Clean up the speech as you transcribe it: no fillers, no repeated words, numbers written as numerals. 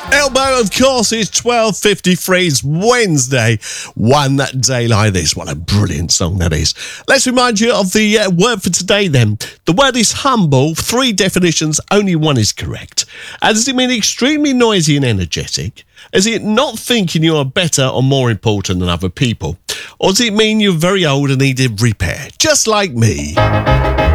Elbow, of course, is 12:53. It's Wednesday, one day like this. What a brilliant song that is. Let's remind you of the word for today then. The word is humble. 3 definitions, only one is correct. And does it mean extremely noisy and energetic? Is it not thinking you are better or more important than other people? Or does it mean you're very old and needed repair, just like me?